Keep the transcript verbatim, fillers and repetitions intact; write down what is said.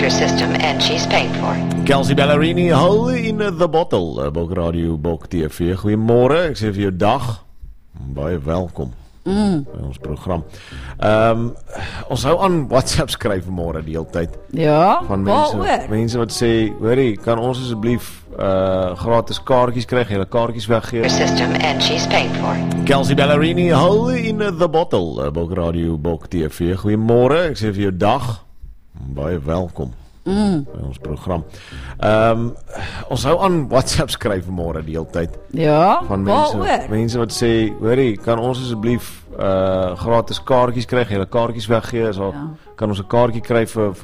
computer system and she's paid for. Kelsey Ballerini, Hole in the Bottle, Bok Radio, Bok T V. Goeiemôre, ek sê vir jou dag, baie welkom mm. by ons program. Um, ons hou aan WhatsApp skryf vanmôre die hele tyd. Ja, van mense, mense wat sê, hoorie, kan ons asseblief uh, gratis kaartjies kry, julle kaartjies weggee. System and she's paid for. Kelsey Ballerini, Hole in the Bottle, Bok Radio, Bok T V. Goeiemôre, ek sê vir jou dag, baie welkom mm. by ons program. Um, ons hou aan WhatsApp skryf vanmôre die hele tyd. Ja, van mense, mense wat sê, hoorie, kan ons asseblief uh, gratis kaartjies kry, julle kaartjies weggee, so ja. kan ons 'n kaartjie kry vir